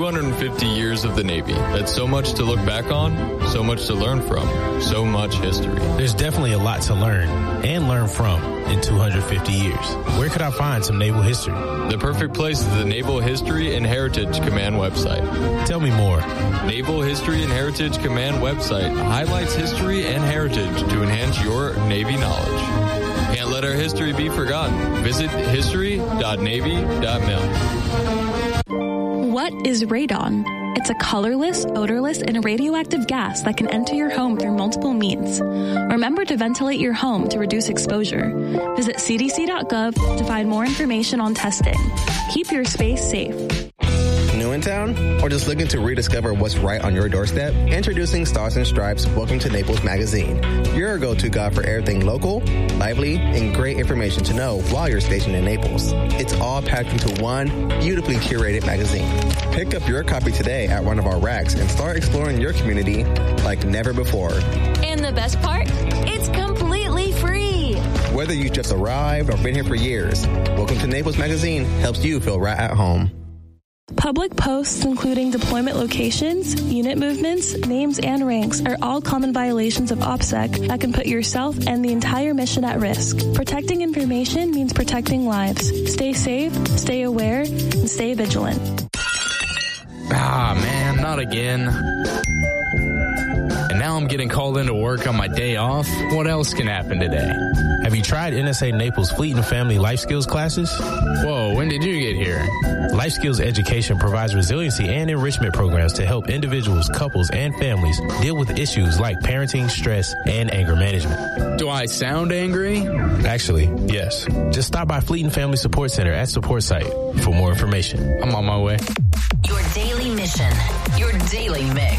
250 years of the Navy. That's so much to look back on, so much to learn from, so much history. There's definitely a lot to learn and learn from in 250 years. Where could I find some naval history? The perfect place is the Naval History and Heritage Command website. Tell me more. Naval History and Heritage Command website highlights history and heritage to enhance your Navy knowledge. Can't let our history be forgotten. Visit history.navy.mil. What is radon? It's a colorless, odorless, and radioactive gas that can enter your home through multiple means. Remember to ventilate your home to reduce exposure. Visit cdc.gov to find more information on testing. Keep your space safe. New in town? Or just looking to rediscover what's right on your doorstep? Introducing Stars and Stripes Welcome to Naples magazine. Your go-to guide for everything local, lively, and great information to know while you're stationed in Naples. It's all packed into one beautifully curated magazine. Pick up your copy today at one of our racks and start exploring your community like never before. And the best part? It's completely free. Whether you just arrived or been here for years, Welcome to Naples magazine helps you feel right at home. Public posts including deployment locations, unit movements, names, and ranks are all common violations of OPSEC that can put yourself and the entire mission at risk. Protecting information means protecting lives. Stay safe, stay aware, and stay vigilant. Ah, man, not again. And now I'm getting called into work on my day off. What else can happen today? Have you tried NSA Naples Fleet and Family Life Skills classes? Whoa, when did you get here? Life Skills Education provides resiliency and enrichment programs to help individuals, couples, and families deal with issues like parenting, stress, and anger management. Do I sound angry? Actually, yes. Just stop by Fleet and Family Support Center at Support Site for more information. I'm on my way. Your daily mission. Your daily mix.